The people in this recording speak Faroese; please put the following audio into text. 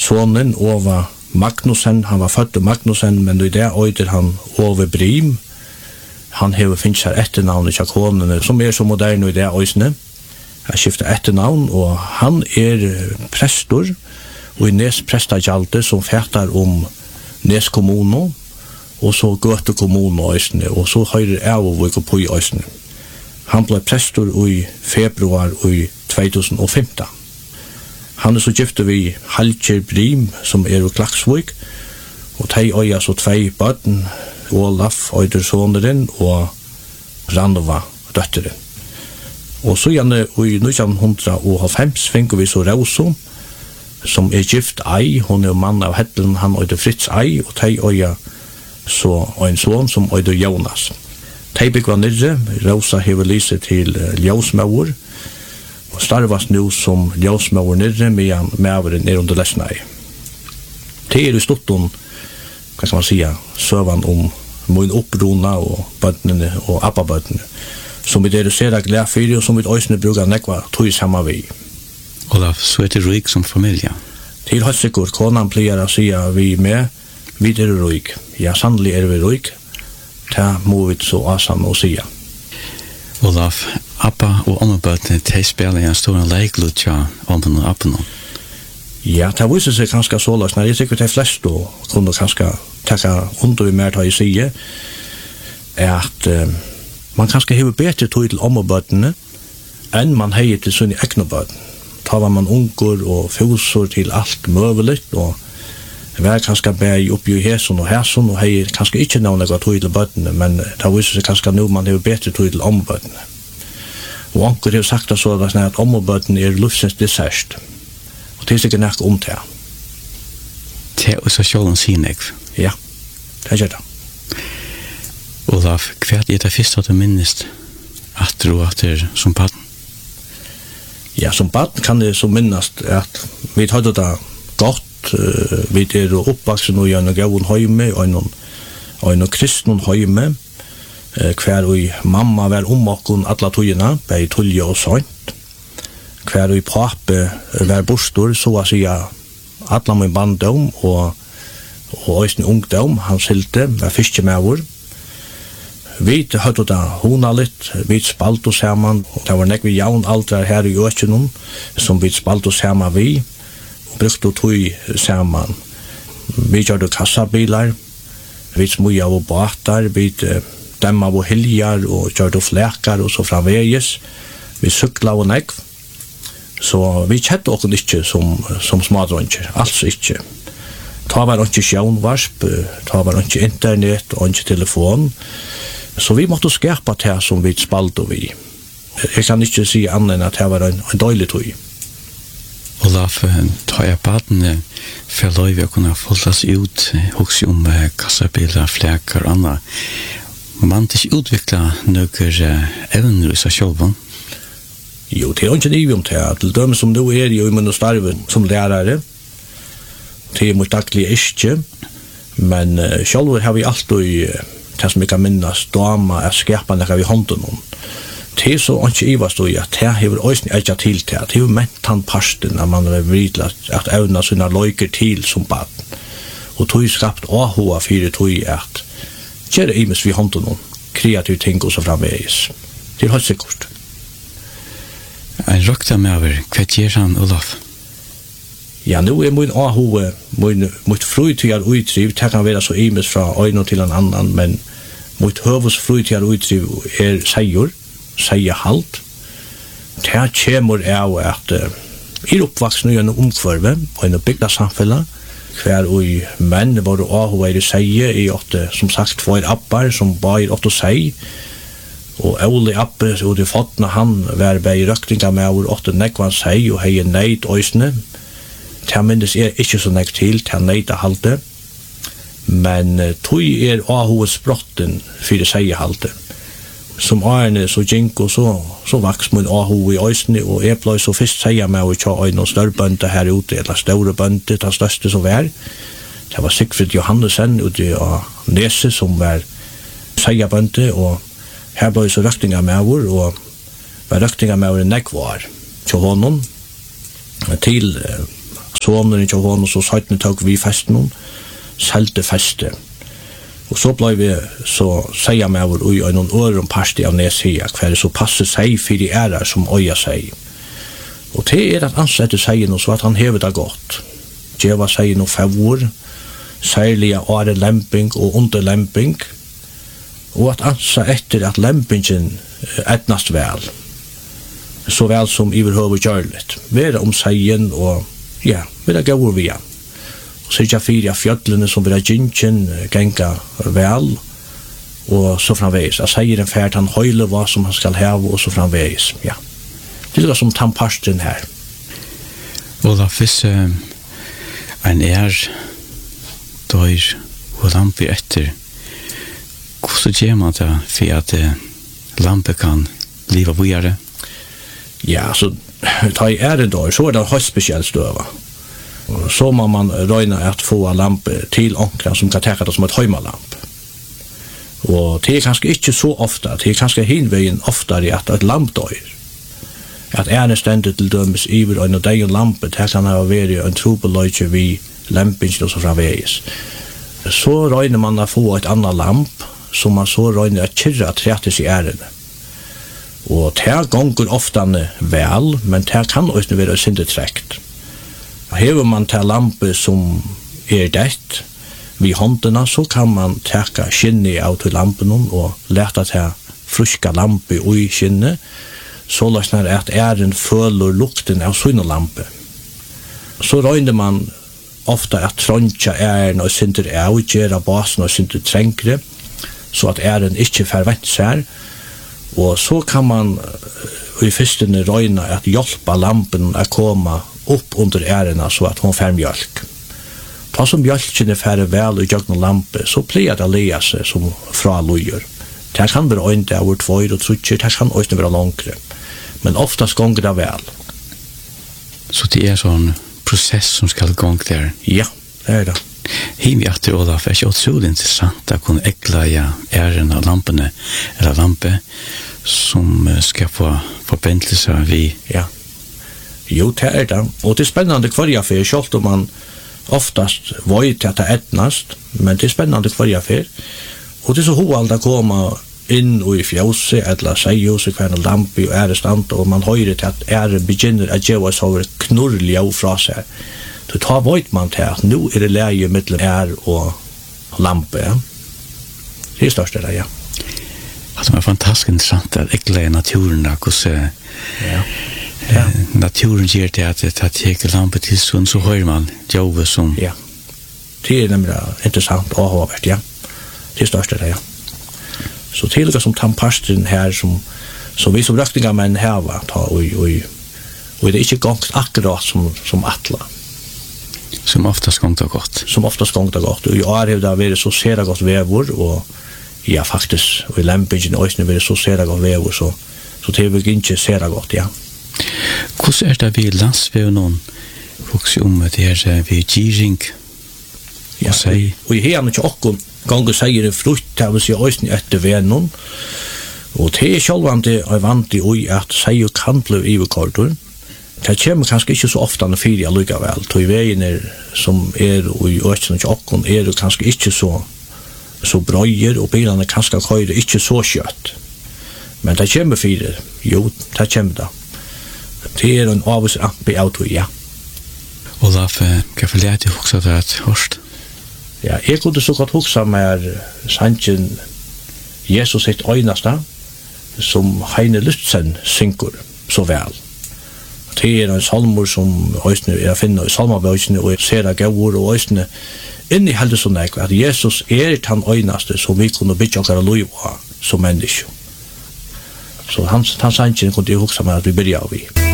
sonen Ove Magnussen, han var født Magnussen, men i det øyder han Ove Brim. Han hever finnes her etternavnet til konene, som så moderne i det øysene. Han skifter etternavn, og han prestor, og i Nes prestagjaldet som fætter Nes kommune, og så Gøte kommune øysene, og så høyre Avovik og på i øysene. Han ble prestor i februar i 2015. Han så gifte vi Halger Brim, som i Klaksvik, og de øya så 2 barn, Olaf, øydersåneren, og Randova, døtteren. Og så gjerne i 1990 finner vi så Rauso, som gift ei, hun mann av Hettelen, han Fritz ei, og de øya så en son som Jonas. De bygger nirre, Rosa hever lyse til Ljøsmauer, og starvas nu som Ljøsmauer nirre, medan mæveren under lesnei. Det i stotten, hva skal man säga, søvan min opprona og bøttene og appabøttene, som vi reduserer glede for, og som vi øysene bruker nekva tog sammen vi. Olaf, så det rik som familie? Til høyt sikkert, konan pleier å si vi med, vi rik. Ja, sannelig vi rik. Det må vi så asan å si. Olaf, appa og ommebøttene, de spiller en stor leiklutja om den appen. Ja, det viser seg ganske så løsner. Jeg sikkert de fleste kunne kanskje takke under vi mer til å si at man kanskje hever bedre tog til ommebøttene enn man heier til sånne egne bøttene. Da var man unger og fuser til alt møvelig, og var kanskje bare oppi i hæsen og hæsen, og heier kanskje ikke noen tog til bøttene, men det viser seg kanskje nå man hever bedre tog til ommebøttene. Og onker har sagt så at ommebøttene livsens dessert. Og det sikkert nok om det. Det så sjålen sin jeg. Ja, det gjør det. Olaf, hva det første du minnest at du at som barn? Ja, som barn kan det så minnast at vi hadde det godt. Vi oppvaksen i en gavn høyme, og en kristnen høyme, hver og mamma var okkon alle togene, bei tulje og sånt. Hver og pape var bostor, så å si alle min barndom og øyne ungdom, han silte, var fiskemæver. Vi hadde det hona litt, vi spalte oss sammen, og det var nekvi jaun aldrar her i Økjennom, som vi spalte oss sammen vi, og brukte tog sammen. Vi gjør det kassabilar, vi smuja av båtar, vi demma av hiljar, og gjør det flekar, og så framveges. Vi sykla av nekv, så vi kjette okken ikke som smadronjer, altså ikke. Ta var ikke sjånvarsp, ta var ikke internet og ikke telefon, så vi måtte skapa det som vi spalte vi. Jeg kan ikke si annet enn at det var en døylig tog. Olaf, ta jeg badene for lov å kunne foldes ut, også om kassabiler, flekker og annet. Man ikke utvikla noen evner i seg selv? Jo, det ikke niv om det. Til dem som nå jo i min starve som lærere, det mot daglig ikke, men selv har vi alltid det som jeg kan minnes, dama skapa nekka vi hånden om. Det så ikke ivast i at det hever òsne ikke til det, det hever ment han parsten at man er vidla at evna sina løyker til som bad. Og tog skapt ahoa fyrir tog at gjøre imes vi hånden om, kreativ ting og så framvegis. Det helt sikkert. En rokta med over, hva gjør han, Olaf? Ja, nu min ahoa, mitt fruytigar utriv, det kan være så imes fra øyne til en annan, men mitt høvus fruytigar utriv seier halt. Det kommer av at oppvaksen i en omkvarve, og en bygda samfella, hver og menn var ahoa seier, i åtte, som sagt, 2 appar, som bare åtte sei, og Ole Appe, og de fåttene han, var bei røktinga med over åtte nekvan sei, og hei neid òsne. Det minnes ikke så nek til, det neid halte, men tog ahoet sprotten for seiehalte. Som årene så gikk, og så vaks min ahoet i òsne, og jeg ble så først seier med å kjøre noen større bønte her ute, eller større bønte, det største som var. Det var Sigfrid Johannesson ute av Nese, som var seierbønte, og her ble så røktinga med over, og var røktinga med over nekvar til honom, til sonen ikke hon, og så satt vi tog vi festen, selte feste. Og så ble vi så sier med over ui og noen øren parsti av nedsida, hver så passer seg for de ærer som øya seg. Og det at ansette seg noe så at han hever det godt. Djeva seg noe favor, særlige åre lemping og underlemping, og at ansa etter at lempingen etnast vel, så vel som iverhøver gjørligt. Være om seien og, ja, være gauur via. Og syrja fyrir fjødlene som vera gynkin, genga vel, og så framvegis. Jeg sier en fært han høyle hva som han skal heve, og så framvegis, ja. Det er som tannparsten her. Olaf, hvis en døyr og lampe etter, hvordan gjør man det for at lampe kan liva videre? Ja, så ta i døyr, så det høyst spesielt støva. Så må man røyne at få en lampe til ånkeren som kan teka det som et høymalamp. Og det kanskje ikke så ofta, det kanskje hinveien oftere at et lamp døyr. At stendet til dømes iver og deg og lampe, det kan ha vært en trobeløyke vi lampingen og så framvegis. Så røyner man å få et annet lamp, som man så røyner at kyrra trettes i ærene. Og det gonger ofte vel, men det kan også være syndetrekt. Hever man til lampe som dett, vid håndene, så kan man teka skinnet av til lampen og leta til fruska lampe i skinnet, så løsner at æren føler lukten av sånne lampe. Så røyner man ofta at tråntja æren og synder avgjera basen og synder trengre, så at æren ikke forvent seg, og så kan man i fyrstene røyne at hjelpa lampen å komme opp under ærena så at hun får mjölk. Ta som mjölkene får vel og gjøgne lampe, så pleier det å leie seg som fra lojer. Det kan være øyne av vårt vøyre og trutjer, det kan også være langere. Men oftast gonger det vel. Så det er sånn prosess som skal gong der? Ja, det det. Himi at Olaf, er ikke utrolig interessant å kunne ekleie æren av lampene, eller lampe, som skal få forbindelse vi. Ja. Jo, det det. Og det er spennende hver for, selv om man oftast vet at det etnast, men det er spennende hver for. Og det er så hovald å komme inn og i fjøse, eller seiose, hver en lampe og ærestand, og man høyrer til at æren begynner å gjøre så knurrlig av fra seg. Så tar vet man til at nå det leie mellom og lampe. Ja. Det er største det, ja. Det er fantastisk interessant at ekleie naturen, hvordan naturen gjør det at det tar lampe til sånn, så hører man jove som... Ja, det er nemlig interessant og håvert, ja. Det er største det, ja. Så til det som tannpasteren her, som vi som røktingamenn heva, og det er ikke gongt akkurat som atla. Som oftast gongt det godt. Som oftast gongt det godt. Og i år har det vært så sera godt vevor, og ja, faktisk, og i lempingen har det vært så sera godt vevor, så det er ikke sera godt, ja. Hvordan det vi landsvev noen vokser det her vi giring? Ja, og i herne ikke okkon ganger sier det frukt, det vil si òsne etter vennen, og det er sjálvandi og vant i at sier kan bli iverkortur. Det kommer kanskje ikke så ofte når fyrir allikevel, to i veien som og i òsne ikke okkon kanskje ikke så brøyer, og bilene kanskje køyre ikke så kjøtt. Men det kommer fyrir, jo, det kommer det. Det er en avvisrampe av to, ja. Olaf, hva for lærte du hoksa det at hørst? Ja, jeg kunne så godt hoksa med sannsyn Jesus sitt øynasta, som Heine Lutzen synkur så vel. Det er en salmor som jeg finner i salmabøysene, og jeg ser av gavur og øysene, inni heldig sånn at Jesus han øynaste som vi kunne bytja okkar lov som menneske. Så hans sannsyn kunne jeg hoksa med at vi byrja av i.